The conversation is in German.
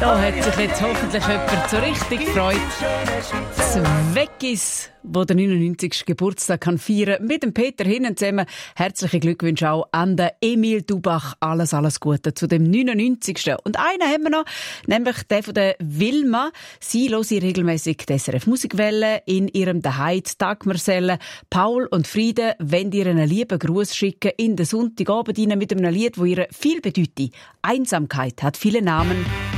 Da hat sich jetzt hoffentlich jemand so richtig gefreut. Zweckis, wo der 99. Geburtstag kann feiern mit dem Peter Hinnen zusammen. Herzliche Glückwünsche auch an den Emil Dubach. Alles Gute zu dem 99. Und einen haben wir noch, nämlich den von der Wilma. Sie hören regelmässig die SRF Musikwelle in ihrem Daheim, Dagmarselle. Paul und Friede wollen ihr einen lieben Gruß schicken in den Sonntagabend rein mit einem Lied, das ihr viel bedeutet. Einsamkeit hat viele Namen.